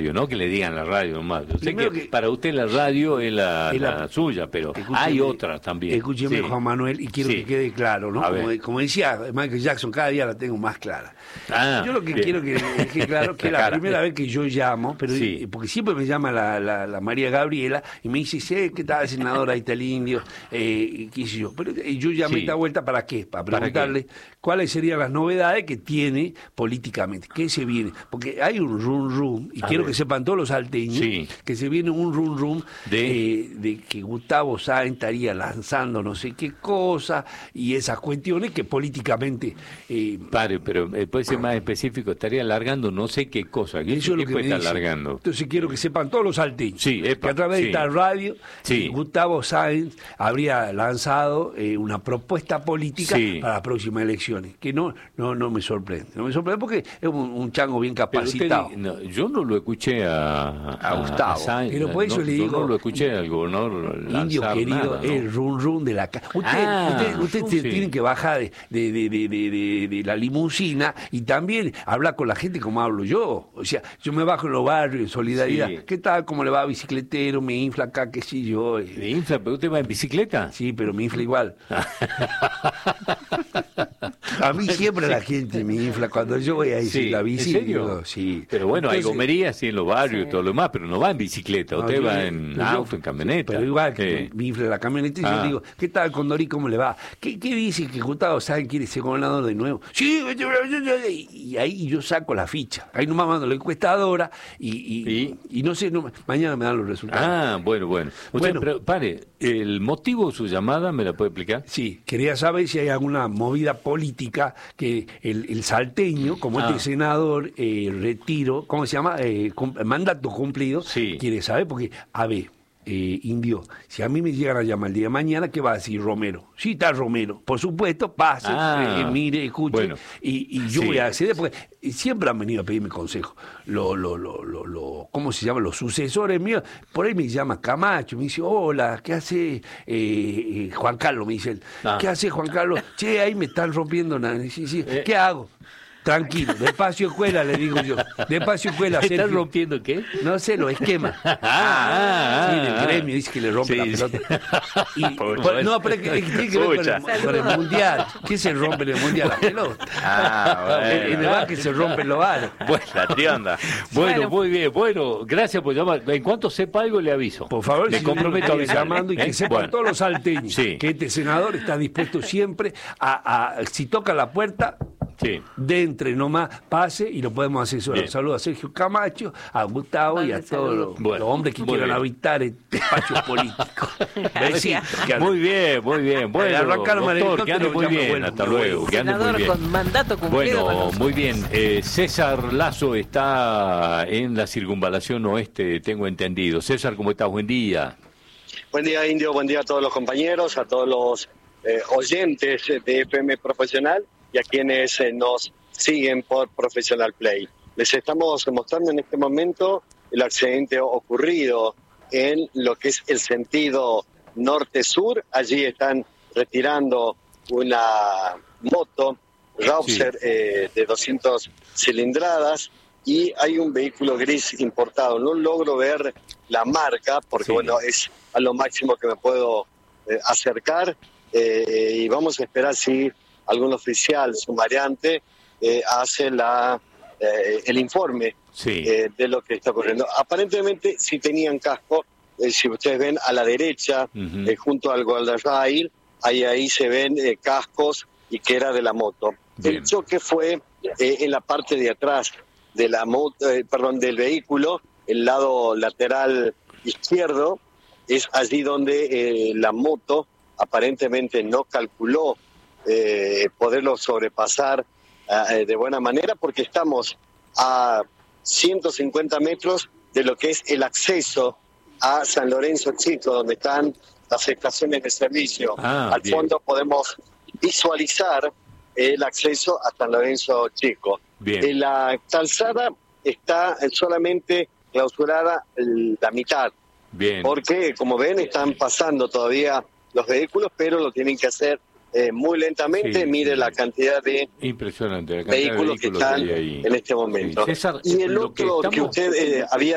radio, no que le digan la radio nomás. Yo sé que para usted la radio es la suya, pero hay otras también. Escúcheme, Juan Manuel, y quiero que quede claro, ¿no? Como decía Michael Jackson, cada día la tengo más clara. Yo lo que quiero que deje claro que es la primera vez que yo llamo, pero porque siempre me llama la María Gabriela y me dice, ¿qué tal, senadora? Ahí está el indio, qué sé yo. Pero yo llamé esta vuelta, ¿para qué? Para preguntarle cuáles serían las novedades que tiene políticamente, qué se viene. Porque hay un rum y quiero que sepan todos los salteños, que se viene un rum de que Gustavo Sáenz estaría lanzando no sé qué cosa y esas cuestiones que políticamente... pero puede ser más específico, estaría alargando no sé qué cosa. Eso es lo que me está dice. Alargando? Entonces quiero que sepan todos los salteños que a través de esta radio Gustavo Sáenz habría lanzado una propuesta política para las próximas elecciones, que no me sorprende. No me sorprende porque es un chango bien capacitado. Yo no lo escuché a Gustavo. Pero por eso le digo... Yo no lo escuché al gobernador indio querido, el rum de la casa. Usted tiene que bajar de la limusina y también hablar con la gente como hablo yo. O sea, yo me bajo en los barrios, en solidaridad. ¿Qué tal? ¿Cómo le va, bicicletero? Me infla acá, qué sé yo. ¿Me infla? ¿Pero usted va en bicicleta? Sí, pero me infla igual. A mí siempre la gente me infla cuando yo voy a ir la bici. ¿En serio? Digo, sí. Pero bueno, hay gomerías en los barrios y todo lo demás, pero no va en bicicleta. Usted va en auto, en camioneta. Pero igual que me infla la camioneta y yo digo, ¿qué tal, Condorí? ¿Cómo le va? ¿Qué dice que Gustavo Sáenz quiere ser gobernador de nuevo? Sí, y ahí yo saco la ficha. Ahí nomás mando la encuestadora y no sé, mañana me dan los resultados. Bueno. Pero pare, ¿el motivo de su llamada me la puede explicar? Sí, quería saber si hay alguna movida política que el salteño, como este senador, retiro, ¿cómo se llama? Mandato cumplido, quiere saber, porque, a ver, indio, si a mí me llegan a llamar el día de mañana, ¿qué va a decir Romero? Sí, está Romero, por supuesto, pase, mire, escuche, y yo voy a acceder, porque siempre han venido a pedirme consejo. ¿Cómo se llama? Los sucesores míos, por ahí me llama Camacho, me dice, hola, ¿qué hace Juan Carlos? Me dice él, ¿qué hace Juan Carlos? Che, ahí me están rompiendo nada. ¿Qué hago? Tranquilo, despacio escuela, le digo yo. Despacio escuela. ¿Estás rompiendo qué? No sé, los esquemas. Sí, del gremio, dice que le rompe la pelota. No, pero tiene que ver con el mundial. ¿Qué se rompe en el mundial? La pelota. En el básquet se rompen los bares. La tienda. Bueno, muy bien. Bueno, gracias por llamar. En cuanto sepa algo, le aviso. Por favor, le comprometo a avisar. Llamando y que sepan todos los salteños que este senador está dispuesto siempre si toca la puerta, de entre nomás pase y lo podemos asesorar. Saludos a Sergio Camacho, a Gustavo y a todos los hombres que quieran habitar el espacio político. Muy bien. Bueno, doctor, que ande muy bien. Hasta luego. Que ande muy bien. Con mandato cumplido. Bueno, muy bien. César Lazo está en la circunvalación oeste, tengo entendido. César, ¿cómo estás? Buen día. Buen día, Indio. Buen día a todos los compañeros, a todos los oyentes de FM Profesional y a quienes nos siguen por Professional Play. Les estamos mostrando en este momento el accidente ocurrido en lo que es el sentido norte-sur. Allí están retirando una moto Rauser de 200 cilindradas y hay un vehículo gris importado. No logro ver la marca porque es a lo máximo que me puedo acercar y vamos a esperar si algún oficial sumariante hace el informe de lo que está ocurriendo. Aparentemente sí tenían casco, si ustedes ven a la derecha, junto al guardarrail, ahí se ven cascos y que era de la moto. El choque fue en la parte de atrás de la moto, del vehículo, el lado lateral izquierdo, es allí donde la moto aparentemente no calculó poderlo sobrepasar de buena manera, porque estamos a 150 metros de lo que es el acceso a San Lorenzo Chico, donde están las estaciones de servicio. Al fondo podemos visualizar el acceso a San Lorenzo Chico. La calzada está solamente clausurada la mitad, porque como ven están pasando todavía los vehículos, pero lo tienen que hacer muy lentamente. Mire la cantidad de impresionante, vehículos que están en este momento. César, y el otro que usted había